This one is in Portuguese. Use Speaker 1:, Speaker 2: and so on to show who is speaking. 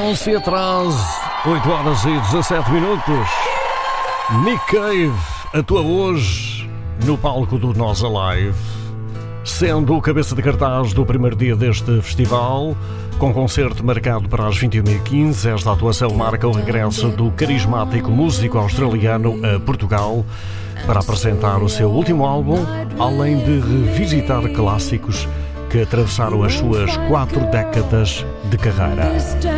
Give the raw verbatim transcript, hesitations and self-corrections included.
Speaker 1: Não se atrase, oito horas e dezassete minutos. Nick Cave atua hoje no palco do Nós Alive, sendo o cabeça de cartaz do primeiro dia deste festival, com concerto marcado para as vinte e uma e quinze. Esta atuação marca o regresso do carismático músico australiano a Portugal para apresentar o seu último álbum, além de revisitar clássicos que atravessaram as suas quatro décadas de carreira.